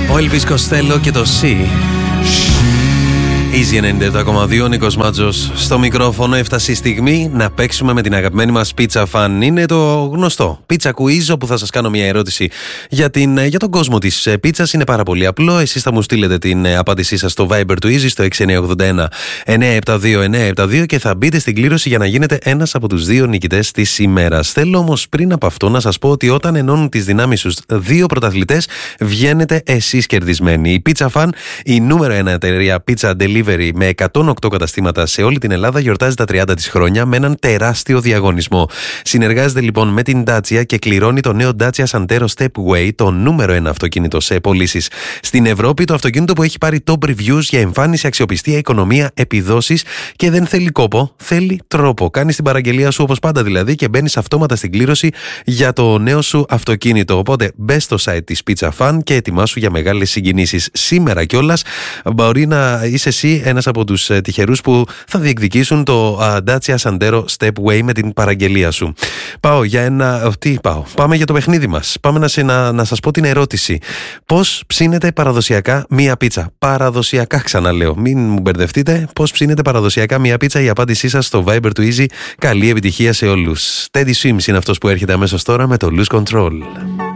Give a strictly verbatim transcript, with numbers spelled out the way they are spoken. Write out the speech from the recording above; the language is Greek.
Ο Elvis Costello και το C. Easy ενενήντα επτά κόμμα δύο, Νίκος Μάτζος στο μικρόφωνο. Έφτασε η στιγμή να παίξουμε με την αγαπημένη μας Pizza Fan. Είναι το γνωστό Pizza Quiz, όπου θα σας κάνω μια ερώτηση για, την, για τον κόσμο της πίτσας. Είναι πάρα πολύ απλό. Εσείς θα μου στείλετε την απάντησή σας στο Viber του Easy στο έξι εννιά οκτώ ένα εννιά επτά δύο εννιά επτά δύο και θα μπείτε στην κλήρωση για να γίνετε ένας από τους δύο νικητές της ημέρας. Θέλω όμως πριν από αυτό να σας πω ότι όταν ενώνουν τις δυνάμεις τους δύο πρωταθλητές, βγαίνετε εσείς κερδισμένοι. Η Pizza Fan, η νούμερο ένα εταιρεία Pizza Delivery με εκατόν οκτώ καταστήματα σε όλη την Ελλάδα, γιορτάζει τα τριάντα της χρόνια με έναν τεράστιο διαγωνισμό. Συνεργάζεται λοιπόν με την Dacia και κληρώνει το νέο Dacia Sandero Stepway, το νούμερο ένα αυτοκίνητο σε πωλήσεις στην Ευρώπη, το αυτοκίνητο που έχει πάρει top reviews για εμφάνιση, αξιοπιστία, οικονομία, επιδόσεις και δεν θέλει κόπο, θέλει τρόπο. Κάνεις την παραγγελία σου όπως πάντα δηλαδή και μπαίνεις αυτόματα στην κλήρωση για το νέο σου αυτοκίνητο. Οπότε μπες στο site της Pizza Fan και ετοιμάσου για μεγάλες συγκινήσεις. Σήμερα κιόλας μπορεί να είσαι εσύ ένας από τους ε, τυχερούς που θα διεκδικήσουν το uh, Dacia Sandero Stepway με την παραγγελία σου. Πάω για ένα... Τι πάω? Πάμε για το παιχνίδι μας. Πάμε να, σε, να, να σας πω την ερώτηση. Πώς ψήνεται παραδοσιακά μία πίτσα? Παραδοσιακά, ξαναλέω. Μην μου μπερδευτείτε. Πώς ψήνεται παραδοσιακά μία πίτσα? Η απάντησή σας στο Viber του Easy. Καλή επιτυχία σε όλους. Teddy Swims είναι αυτός που έρχεται αμέσως τώρα με το Lose Control.